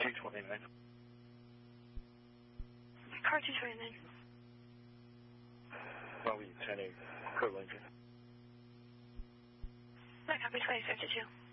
229. Car 229. Well, we 10-8, Code Lincoln. That copy 2052.